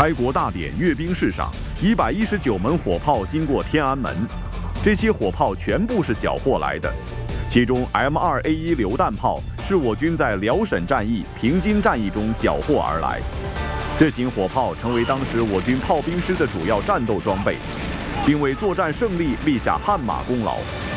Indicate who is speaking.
Speaker 1: 开国大典阅兵式上，119门火炮经过天安门，这些火炮全部是缴获来的。其中 M2A1 榴弹炮是我军在辽沈战役、平津战役中缴获而来。这型火炮成为当时我军炮兵师的主要战斗装备，并为作战胜利立下汗马功劳。